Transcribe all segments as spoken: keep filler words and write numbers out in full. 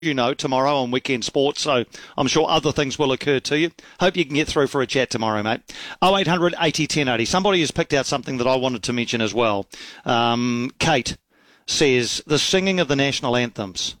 you know, tomorrow on Weekend Sports, so I'm sure other things will occur to you. Hope you can get through for a chat tomorrow, mate. oh eight hundred eighty ten eighty. Somebody has picked out something that I wanted to mention as well. Um, Kate says, the singing of the national anthems,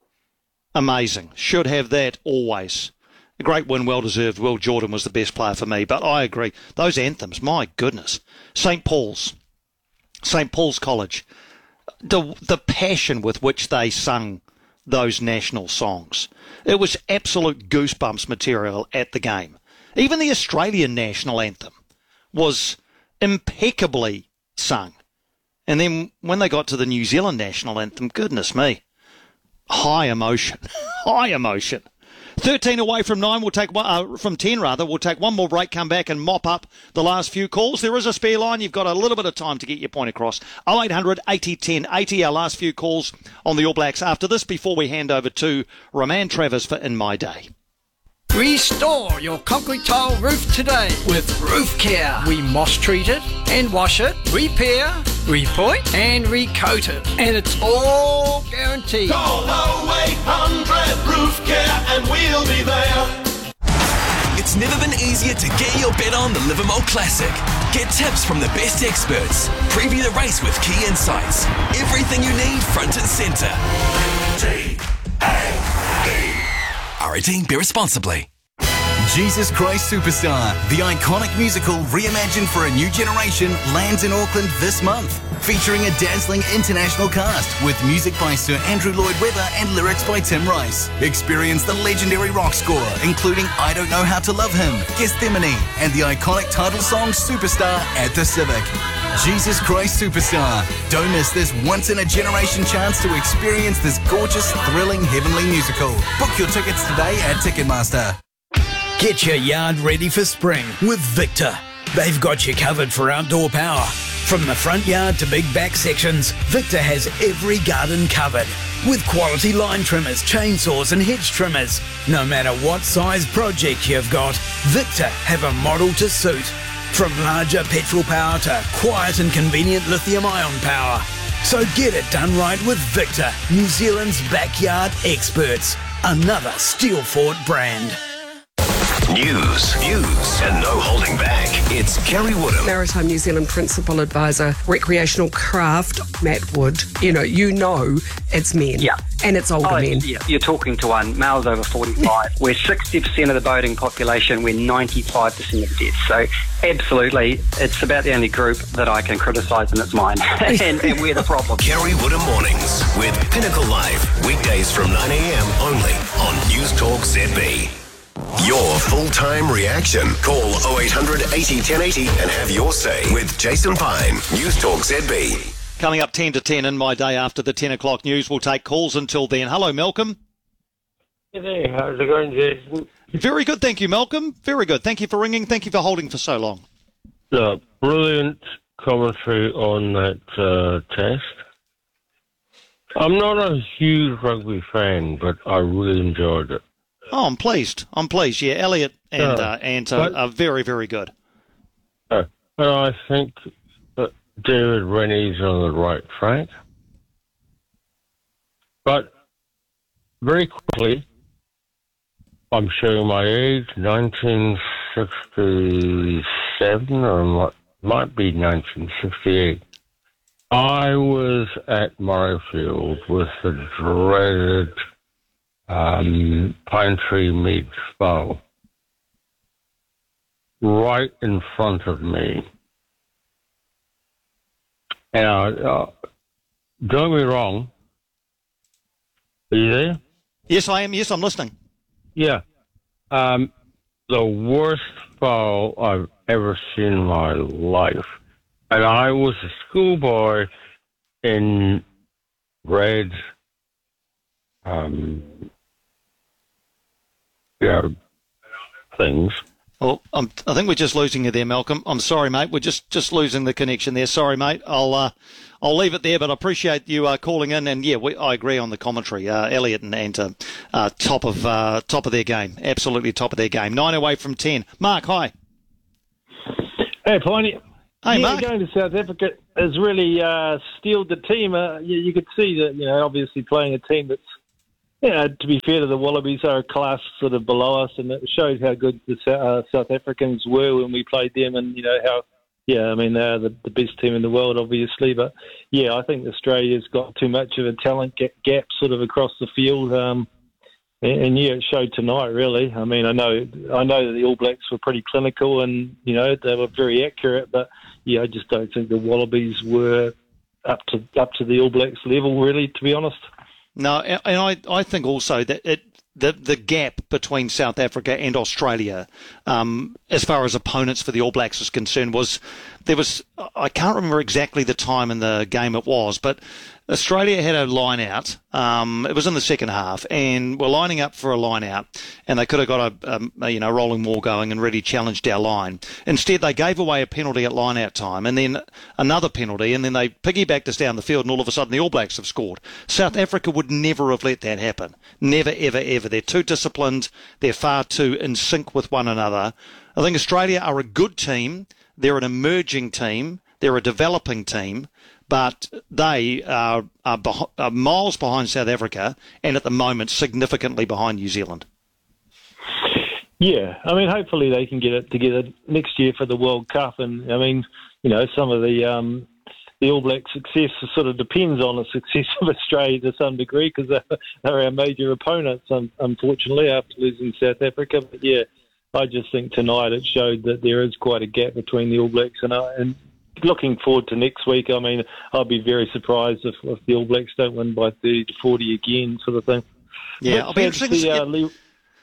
amazing. Should have that always. A great win, well-deserved. Will Jordan was the best player for me, but I agree. Those anthems, my goodness. Saint Paul's, Saint Paul's College, the the passion with which they sung those national songs. It was absolute goosebumps material at the game. Even the Australian national anthem was impeccably sung. And then when they got to the New Zealand national anthem, goodness me, high emotion, high emotion. thirteen away from nine, we'll take one, uh, from ten rather, we'll take one more break, come back and mop up the last few calls. There is a spare line, you've got a little bit of time to get your point across. oh eight hundred eighty ten eighty, our last few calls on the All Blacks after this, before we hand over to Roman Travers for In My Day. Restore your concrete tile roof today with Roof Care. We moss treat it and wash it, repair, repoint and recoat it. And it's all guaranteed. Call oh eight hundred Roof Care and we'll be there. It's never been easier to get your bet on the Livermore Classic. Get tips from the best experts. Preview the race with key insights. Everything you need front and centre. T A E. R eighteen, be responsibly. Jesus Christ Superstar, the iconic musical reimagined for a new generation, lands in Auckland this month. Featuring a dazzling international cast with music by Sir Andrew Lloyd Webber and lyrics by Tim Rice. Experience the legendary rock score, including I Don't Know How to Love Him, Gethsemane, and the iconic title song Superstar at the Civic. Jesus Christ Superstar. Don't miss this once-in-a-generation chance to experience this gorgeous, thrilling, heavenly musical. Book your tickets today at Ticketmaster. Get your yard ready for spring with Victor. They've got you covered for outdoor power. From the front yard to big back sections, Victor has every garden covered. With quality line trimmers, chainsaws and hedge trimmers. No matter what size project you've got, Victor have a model to suit. From larger petrol power to quiet and convenient lithium-ion power. So get it done right with Victor, New Zealand's backyard experts. Another Steelfort brand. News, views, and no holding back. It's Kerry Woodham. Maritime New Zealand Principal Advisor, Recreational Craft, Matt Wood. You know, you know it's men. Yeah. And it's older oh, men. Yeah, you're talking to one. Males over forty-five. We're sixty percent of the boating population. We're ninety-five percent of the deaths. So, absolutely, it's about the only group that I can criticise, and it's mine. and, and we're the problem. Kerry Woodham Mornings with Pinnacle Live. Weekdays from nine a.m. only on News Talk Z B. Your full-time reaction. Call oh eight hundred eighty ten eighty and have your say with Jason Pine. News Talk Z B. Coming up ten to ten in my day after the ten o'clock news. We'll take calls until then. Hello, Malcolm. Hey there, how's it going, Jason? Very good, thank you, Malcolm. Very good. Thank you for ringing. Thank you for holding for so long. Uh, brilliant commentary on that uh, test. I'm not a huge rugby fan, but I really enjoyed it. Oh, I'm pleased. I'm pleased. Yeah, Elliot and Yeah, uh, Ant are, but- are very, very good. Uh, but I think that David Rennie's on the right track. But very quickly, I'm showing my age, nineteen sixty-seven, or might, might be nineteen sixty-eight. I was at Murrayfield with the dreaded um, Pine Tree Mead Spa right in front of me. And uh, don't get me wrong. Are you there? Yes, I am. Yes, I'm listening. Yeah. Um, the worst foul I've ever seen in my life. And I was a schoolboy in grade, um, yeah, things. Oh, I'm, I think we're just losing you there, Malcolm. I'm sorry, mate. We're just, just losing the connection there. Sorry, mate. I'll uh, I'll leave it there, but I appreciate you uh, calling in. And yeah, we, I agree on the commentary. Uh, Elliot and Ant are uh, top of uh, top of their game. Absolutely top of their game. Nine away from ten. Mark, hi. Hey, Piney. Hey, yeah, Mark. going to South Africa has really uh, steeled the team. Uh, you, you could see that, you know, obviously playing a team that's Yeah, to be fair to the Wallabies, are a class sort of below us, and it showed how good the uh, South Africans were when we played them, and you know how, yeah, I mean they're the, the best team in the world, obviously, but yeah, I think Australia's got too much of a talent gap sort of across the field, um, and, and yeah, it showed tonight really. I mean, I know, I know that the All Blacks were pretty clinical, and you know they were very accurate, but yeah, I just don't think the Wallabies were up to up to the All Blacks level, really, to be honest. No, and I, I think also that it the the gap between South Africa and Australia, um, as far as opponents for the All Blacks is concerned, was there was I can't remember exactly the time in the game it was, but Australia had a line out. Um, it was in the second half, and were lining up for a line out, and they could have got a, a you know rolling maul going and really challenged our line. Instead, they gave away a penalty at line out time, and then another penalty, and then they piggybacked us down the field, and all of a sudden the All Blacks have scored. South Africa would never have let that happen. Never, ever, ever. They're too disciplined. They're far too in sync with one another. I think Australia are a good team. They're an emerging team. They're a developing team. But they are, are, beh- are miles behind South Africa, and at the moment significantly behind New Zealand. Yeah, I mean, hopefully they can get it together next year for the World Cup. And I mean, you know, some of the um, the All Black success sort of depends on the success of Australia to some degree, because they're, they're our major opponents, unfortunately, after losing South Africa. But yeah, I just think tonight it showed that there is quite a gap between the All Blacks and uh, and. Looking forward to next week. I mean, I'll be very surprised if, if the All Blacks don't win by thirty to forty again, sort of thing. Yeah, Let's I'll be interested. The, uh, Le-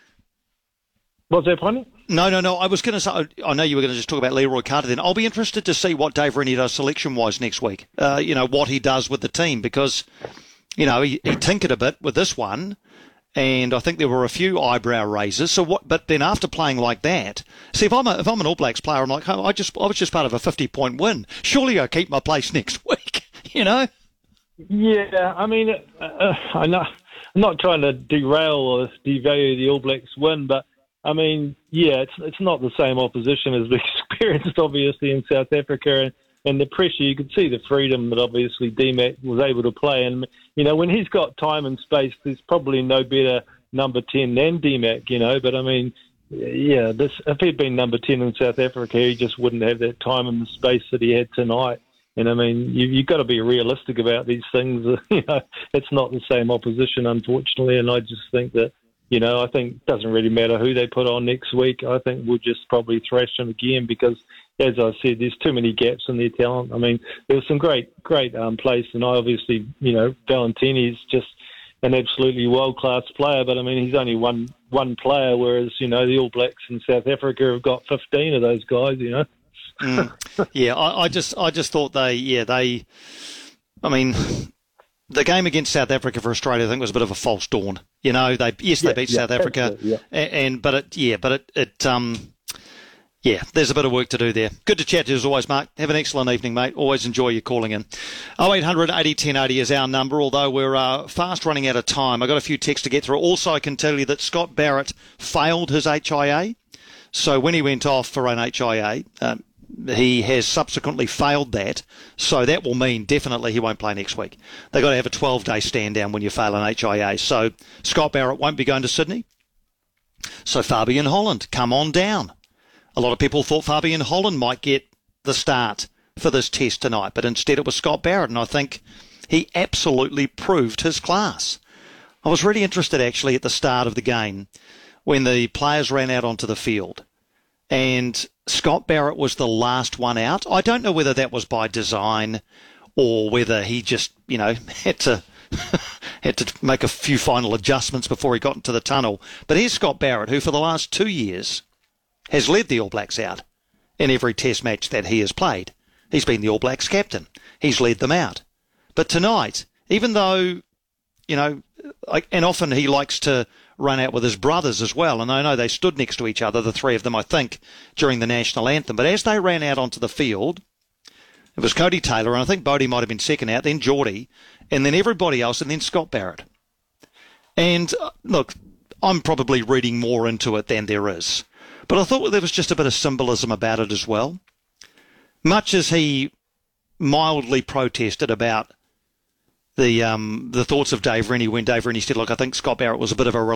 What's that, Pony? No, no, no. I was going to say, I know you were going to just talk about Leroy Carter then. I'll be interested to see what Dave Rennie does selection-wise next week. Uh, you know, what he does with the team, because, you know, he, he tinkered a bit with this one, and I think there were a few eyebrow raisers. So what? But then after playing like that, see, if I'm a, if I'm an All Blacks player, I'm like, oh, I just I was just part of a fifty point win. Surely I keep my place next week. You know? Yeah, I mean, uh, I'm not I'm not trying to derail or devalue the All Blacks win, but I mean, yeah, it's it's not the same opposition as we experienced obviously in South Africa, and, and the pressure. You could see the freedom that obviously D Mac was able to play, and you know, when he's got time and space, there's probably no better number ten than D Mac, you know. But I mean, yeah, this if he'd been number ten in South Africa, he just wouldn't have that time and the space that he had tonight. And I mean, you, you've got to be realistic about these things. You know, it's not the same opposition, unfortunately. And I just think that, you know, I think it doesn't really matter who they put on next week. I think we'll just probably thrash them again because, as I said, there's too many gaps in their talent. I mean, there was some great, great um, plays tonight. Obviously, you know, Valentini's just an absolutely world-class player, but I mean, he's only one one player, whereas, you know, the All Blacks in South Africa have got fifteen of those guys, you know. mm. Yeah, I, I just I just thought they, yeah, they, I mean, the game against South Africa for Australia, I think, was a bit of a false dawn. You know, they yes, they yeah, beat yeah, South Africa, yeah. and, and but it, yeah, but it, it um, yeah, there's a bit of work to do there. Good to chat to you as always, Mark. Have an excellent evening, mate. Always enjoy you calling in. oh eight hundred eighty ten eighty is our number, although we're uh, fast running out of time. I've got a few texts to get through. Also, I can tell you that Scott Barrett failed his H I A. So when he went off for an H I A, um, he has subsequently failed that. So that will mean definitely he won't play next week. They've got to have a twelve-day stand down when you fail an H I A. So Scott Barrett won't be going to Sydney. So Fabian Holland, come on down. A lot of people thought Fabian Holland might get the start for this test tonight, but instead it was Scott Barrett, and I think he absolutely proved his class. I was really interested actually at the start of the game when the players ran out onto the field, and Scott Barrett was the last one out. I don't know whether that was by design or whether he just, you know, had to had to make a few final adjustments before he got into the tunnel. But here's Scott Barrett, who for the last two years has led the All Blacks out in every test match that he has played. He's been the All Blacks captain. He's led them out. But tonight, even though, you know, and often he likes to run out with his brothers as well, and I know they stood next to each other, the three of them, I think, during the national anthem. But as they ran out onto the field, it was Cody Taylor, and I think Bodie might have been second out, then Geordie, and then everybody else, and then Scott Barrett. And, uh, look, I'm probably reading more into it than there is. But I thought there was just a bit of symbolism about it as well. Much as he mildly protested about the um, the thoughts of Dave Rennie when Dave Rennie said, look, I think Scott Barrett was a bit of a